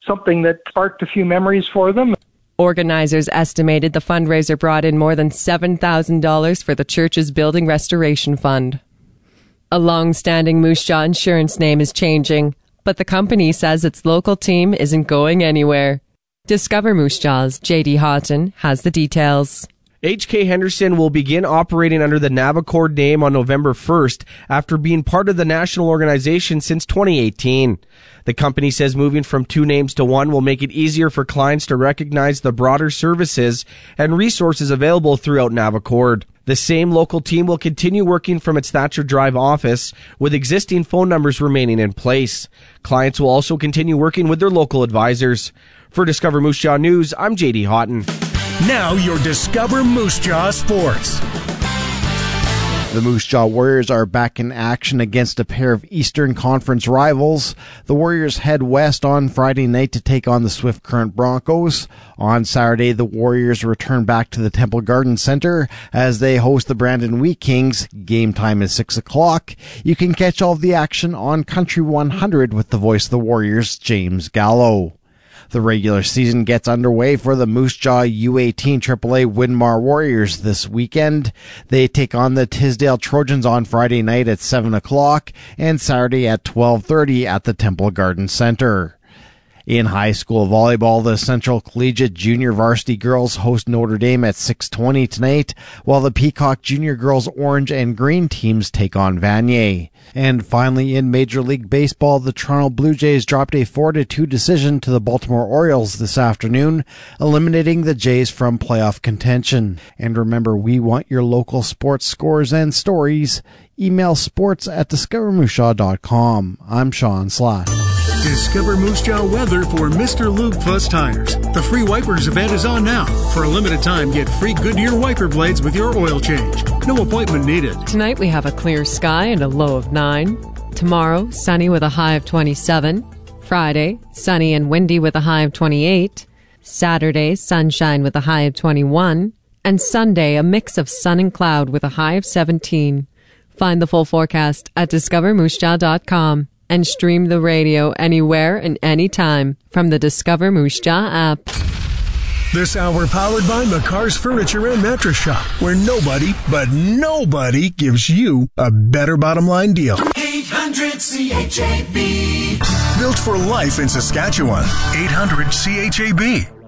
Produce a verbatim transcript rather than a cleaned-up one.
something that sparked a few memories for them. Organizers estimated the fundraiser brought in more than seven thousand dollars for the church's building restoration fund. A long-standing Moose Jaw insurance name is changing, but the company says its local team isn't going anywhere. Discover Moose Jaw's J D Houghton has the details. H K Henderson will begin operating under the Navicord name on November first after being part of the national organization since twenty eighteen. The company says moving from two names to one will make it easier for clients to recognize the broader services and resources available throughout Navicord. The same local team will continue working from its Thatcher Drive office, with existing phone numbers remaining in place. Clients will also continue working with their local advisors. For Discover Moose Jaw News, I'm J D Houghton. Now your Discover Moose Jaw Sports. The Moose Jaw Warriors are back in action against a pair of Eastern Conference rivals. The Warriors head west on Friday night to take on the Swift Current Broncos. On Saturday, the Warriors return back to the Temple Garden Center as they host the Brandon Wheat Kings. Game time is six o'clock. You can catch all of the action on Country one hundred with the voice of the Warriors, James Gallo. The regular season gets underway for the Moose Jaw U eighteen triple A Winmar Warriors this weekend. They take on the Tisdale Trojans on Friday night at seven o'clock and Saturday at twelve thirty at the Temple Garden Center. In high school volleyball, the Central Collegiate Junior Varsity Girls host Notre Dame at six twenty tonight, while the Peacock Junior Girls Orange and Green teams take on Vanier. And finally, in Major League Baseball, the Toronto Blue Jays dropped a four to two decision to the Baltimore Orioles this afternoon, eliminating the Jays from playoff contention. And remember, we want your local sports scores and stories. Email sports at discover moose jaw dot com. I'm Sean Slash. Discover Moose Jaw weather for Mister Lube Plus Tires. The free wipers event is on now. For a limited time, get free Goodyear wiper blades with your oil change. No appointment needed. Tonight we have a clear sky and a low of nine. Tomorrow, sunny with a high of twenty-seven. Friday, sunny and windy with a high of twenty-eight. Saturday, sunshine with a high of twenty-one. And Sunday, a mix of sun and cloud with a high of seventeen. Find the full forecast at discover moose jaw dot com and stream the radio anywhere and anytime from the Discover Moose Jaw app. This hour powered by McCar's Furniture and Mattress Shop, where nobody, but nobody gives you a better bottom line deal. eight hundred C H A B. Built for life in Saskatchewan. eight hundred C H A B.